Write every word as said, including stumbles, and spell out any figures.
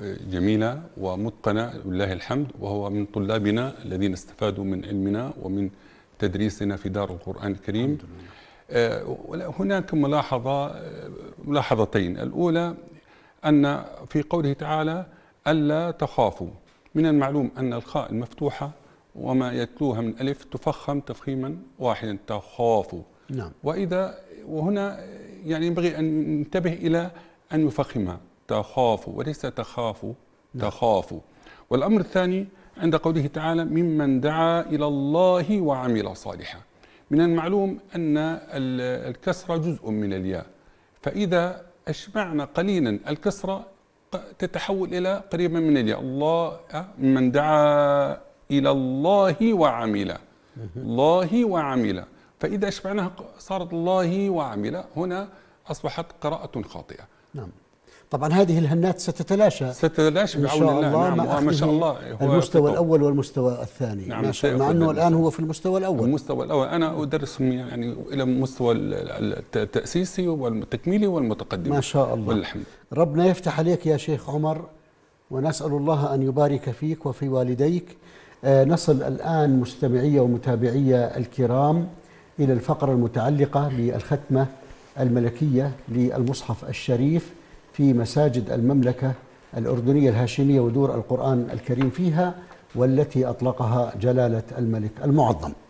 جميلة ومتقنة لله الحمد، وهو من طلابنا الذين استفادوا من علمنا ومن تدريسنا في دار القرآن الكريم. هناك ملاحظة ملاحظتين. الأولى أن في قوله تعالى ألا تخافوا، من المعلوم أن الخاء المفتوحة وما يتلوها من ألف تفخم تفخيما واحدا، تخافوا. نعم. وإذا وهنا يعني ينبغي أن ننتبه إلى أن يفخمها، تخافوا وليس تخافوا. نعم. تخافوا. والأمر الثاني عند قوله تعالى ممن دعا إلى الله وعمل صالحا، من المعلوم أن الكسرة جزء من الياء، فإذا أشبعنا قليلا الكسرة تتحول إلى قريبا من الياء، الله من دعا إلى الله وعمل، الله وعمل، فإذا أشبعناها صارت الله وعمل، هنا أصبحت قراءة خاطئة. نعم. طبعا هذه الهنات ستتلاشى ستتلاشى بعون الله. الله. نعم. ما شاء الله هو المستوى الأول والمستوى الثاني. نعم. ما شاء الله، مع أنه الآن هو في المستوى الأول. المستوى الأول أنا أدرسهم يعني إلى المستوى التأسيسي والتكميلي والمتقدم. ما شاء الله. والحمد. ربنا يفتح عليك يا شيخ عمر، ونسأل الله أن يبارك فيك وفي والديك. آه نصل الآن مستمعي ومتابعي الكرام إلى الفقرة المتعلقة بالختمة الملكية للمصحف الشريف في مساجد المملكة الأردنية الهاشمية ودور القرآن الكريم فيها، والتي أطلقها جلالة الملك المعظم.